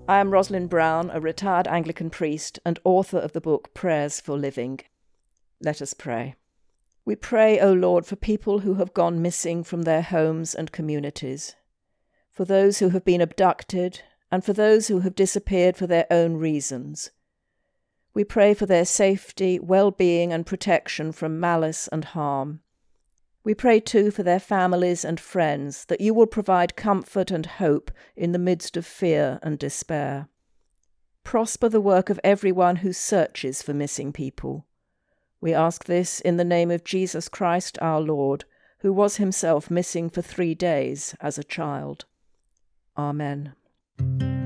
I am Rosalind Brown, a retired Anglican priest and author of the book Prayers for Living. Let us pray. We pray, O Lord, for people who have gone missing from their homes and communities, for those who have been abducted, and for those who have disappeared for their own reasons. We pray for their safety, well-being and protection from malice and harm. We pray too for their families and friends, that you will provide comfort and hope in the midst of fear and despair. Prosper the work of everyone who searches for missing people. We ask this in the name of Jesus Christ our Lord, who was himself missing for 3 days as a child. Amen.